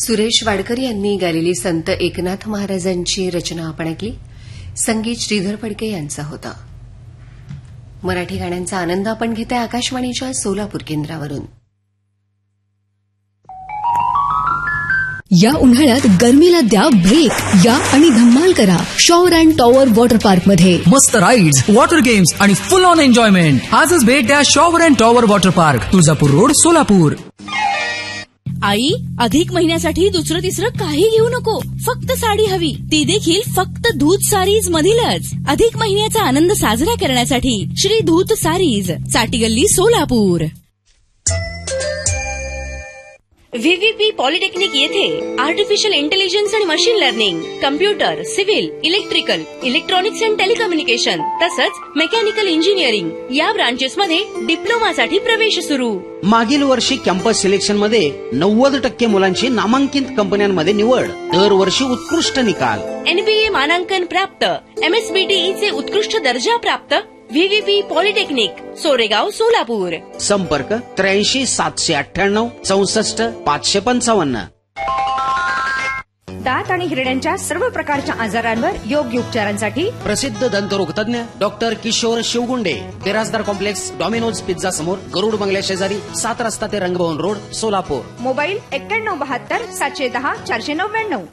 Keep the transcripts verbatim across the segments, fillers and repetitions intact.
सुरेश वाडकर यांनी गायलेली संत एकनाथ महाराजांची रचना आपण ऐकली. संगीत श्रीधर फडके यांचा होता. मराठी गाण्यांचा आनंद आपण घेत आहे आकाशवाणीच्या सोलापूर केंद्रावरून. या उन्हाळ्यात गरमीला द्या ब्रेक. या आणि धम्माल करा shower and tower water park मध्ये. मस्त राईड्स, वॉटर गेम्स आणि फुल ऑन एन्जॉयमेंट. आजच भेट द्या shower and tower water park, Tuljapur road, Solapur. आई, अधिक महिन्यासाठी दुसरं तिसरं काही घेऊ नको, फक्त साडी हवी, ती देखील फक्त धूत सारीज मधीलच. अधिक महिन्याचा आनंद साजरा करण्यासाठी श्री धूत सारीज, चाटीगल्ली, सोलापूर. व्हीव्हीपी पॉलिटेक्निक येथे आर्टिफिशियल इंटेलिजन्स आणि machine learning, computer, civil, electrical, electronics and telecommunication तसंच मेकॅनिकल इंजिनिअरिंग या ब्रांचेसमध्ये डिप्लोमासाठी प्रवेश सुरू. मागील वर्षी कॅम्पस सिलेक्शन मध्ये नव्वद टक्के मुलांची नामांकित कंपन्यांमध्ये निवड. दरवर्षी उत्कृष्ट निकाल. एनबीए मानांकन प्राप्त, एमएसबीटीईचे उत्कृष्ट दर्जा प्राप्त. व्हीव्हीपी पॉलिटेक्निक, सोरेगाव, सोलापूर. संपर्क त्र्याऐंशी सातशे अठ्ठ्याण्णव चौसष्ट पाचशे पंचावन्न. दात आणि हिरड्यांच्या सर्व प्रकारच्या आजारांवर योग्य उपचारांसाठी प्रसिद्ध दंतरोग तज्ञ doctor Kishore शिवगुंडे, Birajdar complex, Domino's pizza समोर, गरुड बंगल्या शेजारी, सात रस्ता ते रंगभवन रोड, सोलापूर. मोबाईल एक्क्याण्णव बहात्तर सातशे दहा चारशे नव्याण्णव.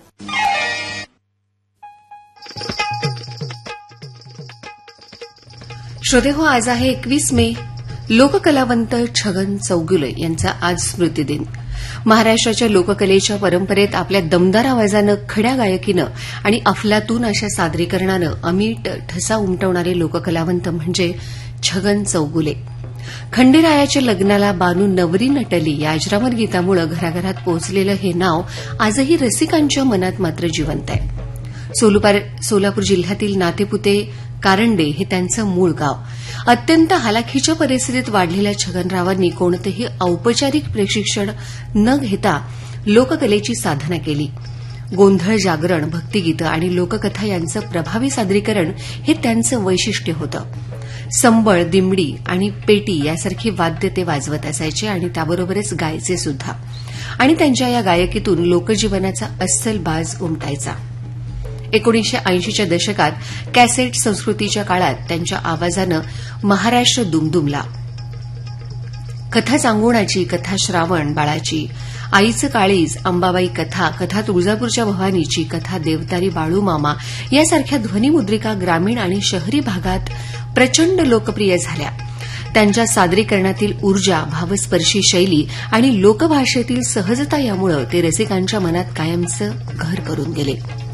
श्रोते हो, आज आहे एकवीस मे. लोककलावंत छगन चौगुले यांचा आज स्मृतिदिन. महाराष्ट्राच्या लोककलेच्या परंपरेत आपल्या दमदार आवाजानं, खड्या गायकीनं आणि अफलातून अशा सादरीकरणानं अमीट ठसा उमटवणारे लोककलावंत म्हणजे छगन चौगुले. खंडेरायाच्या लग्नाला बानू नवरी नटली या अजरामर गीतामुळे घराघरात पोहोचलेलं हे नाव आजही रसिकांच्या मनात मात्र जिवंत आहे. सोलापूर जिल्ह्यातील नातेपुते कारंडे हे त्यांचं मूळ गाव. अत्यंत हालाखीच्या परिस्थितीत वाढलेल्या छगनरावांनी कोणतेही औपचारिक प्रशिक्षण न घेता लोककलेची साधना केली. गोंधळ, जागरण, भक्तिगीतं आणि लोककथा यांचं प्रभावी सादरीकरण हे त्यांचं वैशिष्ट्य होतं. संबळ, दिमडी आणि पेटी यासारखी वाद्य ते वाजवत असायचे आणि त्याबरोबरच गायचे सुद्धा. आणि त्यांच्या या गायकीतून लोकजीवनाचा अस्सल बाज उमटायचा. एकोणीसशे ऐंशीच्या दशकात कॅसेट संस्कृतीच्या काळात त्यांच्या आवाजानं महाराष्ट्र दुमदुमला. कथा सांगोणाची, कथा श्रावण बाळाची, आईचं काळीज, अंबाबाई कथा, कथा तुळजापूरच्या भवानीची, कथा देवतारी बाळूमामा यासारख्या ध्वनिमुद्रिका ग्रामीण आणि शहरी भागात प्रचंड लोकप्रिय झाल्या. त्यांच्या सादरीकरणातील ऊर्जा, भावस्पर्शी शैली आणि लोकभाषेतील सहजता यामुळे ते रसिकांच्या मनात कायमचं घर करून गेले.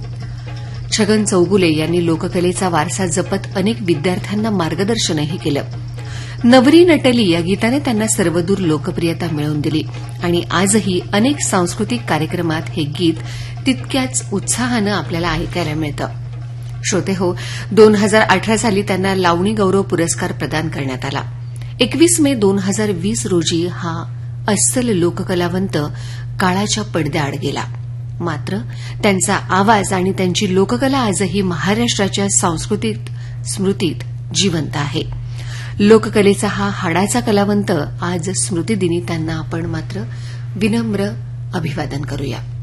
छगन चौगुले यांनी लोककलेचा वारसा जपत अनेक विद्यार्थ्यांना मार्गदर्शनही केलं. नवरी नटली या गीताने त्यांना सर्वदूर लोकप्रियता मिळवून दिली आणि आजही अनेक सांस्कृतिक कार्यक्रमात हे गीत तितक्याच उत्साहानं आपल्याला ऐकायला मिळतं. श्रोते हो, दोन हजार अठरा साली त्यांना लावणी गौरव पुरस्कार प्रदान करण्यात आला. एकवीस मे दोन हजार वीस रोजी हा अस्सल लोककलावंत काळाच्या पडद्याआड गेला. मात्र त्यांचा आवाज आणि त्यांची लोककला आजही महाराष्ट्राच्या सांस्कृतिक स्मृतीत जिवंत आहे. लोककलेचा हा हाडाचा कलावंत आज स्मृतिदिनी त्यांना आपण मात्र विनम्र अभिवादन करूया.